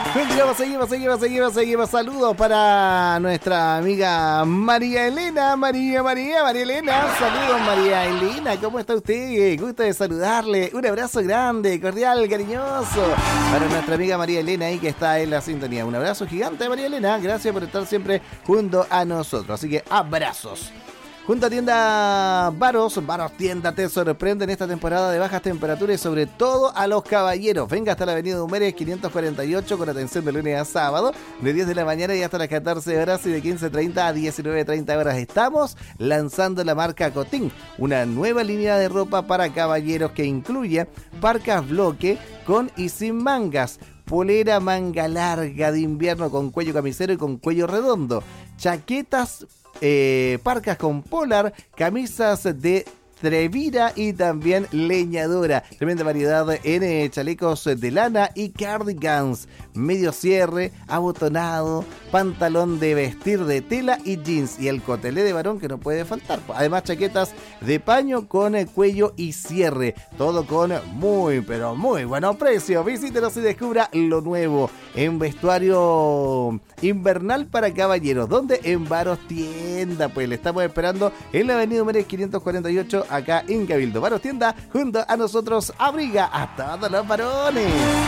Seguimos. Saludos para nuestra amiga María Elena. María Elena. Saludos, María Elena. ¿Cómo está usted? Gusto de saludarle. Un abrazo grande, cordial, cariñoso para nuestra amiga María Elena ahí que está en la sintonía. Un abrazo gigante, María Elena. Gracias por estar siempre junto a nosotros. Así que abrazos. Junto a tienda Varos Tienda te sorprende en esta temporada de bajas temperaturas y sobre todo a los caballeros. Venga hasta la avenida Humberes 548 con atención de lunes a sábado, de 10 de la mañana y hasta las 14 horas y de 15:30 a 19:30 horas. Estamos lanzando la marca Cotín, una nueva línea de ropa para caballeros que incluye parcas bloque con y sin mangas, polera manga larga de invierno con cuello camisero y con cuello redondo, chaquetas parcas con polar, camisas de Trevira y también leñadora. Tremenda variedad en chalecos de lana y cardigans. Medio cierre, abotonado, pantalón de vestir de tela y jeans. Y el cotelé de varón que no puede faltar. Además, chaquetas de paño con cuello y cierre. Todo con muy, pero muy buenos precios. Visítenos y descubra lo nuevo en vestuario invernal para caballeros. ¿Dónde? En Varos Tienda. Pues le estamos esperando en la avenida Humberes 548 acá en Cabildo. Varos Tienda, junto a nosotros, abriga a todos los varones.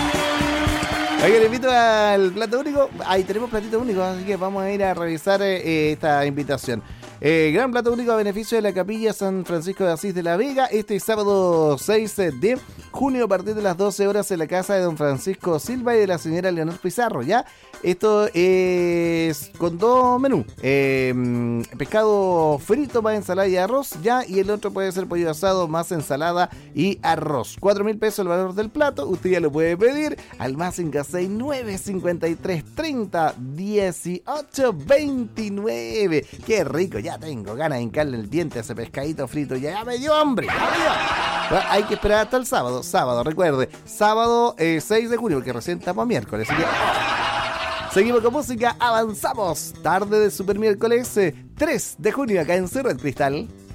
Oye, le invito al plato único. Ahí tenemos platito único, así que vamos a ir a revisar esta invitación. Gran plato único a beneficio de la Capilla San Francisco de Asís de la Vega, este sábado 6 de junio a partir de las 12 horas en la casa de don Francisco Silva y de la señora Leonor Pizarro, ¿ya? Esto es con dos menús, pescado frito más ensalada y arroz, ¿ya? Y el otro puede ser pollo asado más ensalada y arroz. 4.000 pesos el valor del plato, usted ya lo puede pedir al más 569 53 30 18 29. ¡Qué rico! Ya tengo ganas de hincarle el diente a ese pescadito frito. Ya me dio hambre. Bueno, hay que esperar hasta el sábado. Recuerde. Sábado 6 de junio, porque recién estamos miércoles. Así que seguimos con música. Avanzamos. Tarde de super miércoles 3 de junio acá en Cerro del Cristal.